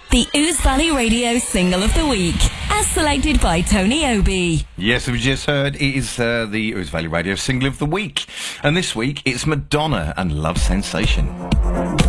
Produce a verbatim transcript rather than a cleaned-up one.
The Ouse Valley Radio Single of the Week, as selected by Tony Obi. Yes, we just heard it is uh, the Ouse Valley Radio Single of the Week. And this week, it's Madonna and Love Sensation.